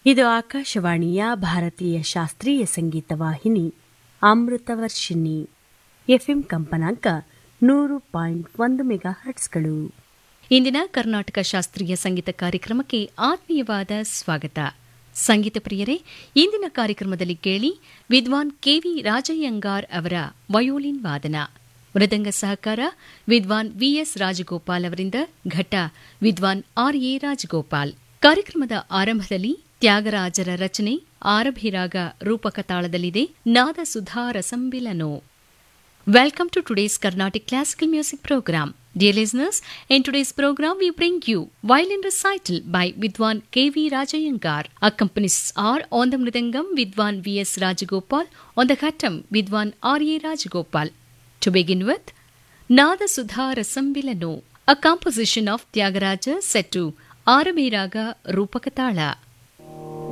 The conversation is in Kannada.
ಇದು ಆಕಾಶವಾಣಿಯ ಭಾರತೀಯ ಶಾಸ್ತ್ರೀಯ ಸಂಗೀತ ವಾಹಿನಿ ಅಮೃತವರ್ಷಿಣಿ. ಎಫ್ಎಂ ಕಂಪನಾಂಕ 100.1 ಮೆಗಾಹರ್ಟ್ಸ್ಗಳು. ಇಂದಿನ ಕರ್ನಾಟಕ ಶಾಸ್ತ್ರೀಯ ಸಂಗೀತ ಕಾರ್ಯಕ್ರಮಕ್ಕೆ ಆತ್ಮೀಯವಾದ ಸ್ವಾಗತ. ಸಂಗೀತ ಪ್ರಿಯರೇ, ಇಂದಿನ ಕಾರ್ಯಕ್ರಮದಲ್ಲಿ ಕೇಳಿ ವಿದ್ವಾನ್ ಕೆವಿ ರಾಜಯ್ಯಂಗಾರ್ ಅವರ ವಯೋಲಿನ್ ವಾದನ. ಮೃದಂಗ ಸಹಕಾರ ವಿದ್ವಾನ್ ವಿಎಸ್ ರಾಜಗೋಪಾಲ್ ಅವರಿಂದ, ಘಟ ವಿದ್ವಾನ್ ಆರ್ಎ ರಾಜಗೋಪಾಲ್. ಕಾರ್ಯಕ್ರಮದ ಆರಂಭದಲ್ಲಿ ತ್ಯಾಗರಾಜರ ರಚನೆ ಆರಭಿರಾಗ ರೂಪಕ ತಾಳದಲ್ಲಿದೆ, ನಾದ Sudha ರಸಂಬಿಲನೋ. Welcome to today's Carnatic Classical Music Program. Dear listeners, in today's program we bring you Violin Recital by Vidwan K.V. Rajayankar. Accompanists are on the Mridangam Vidwan V.S. Rajagopal, on the Ghattam Vidwan R.A. Rajagopal. To begin with, Nada Sudha Rasambilano, a composition of Tyagaraja set to Aramiraga Rupakatala.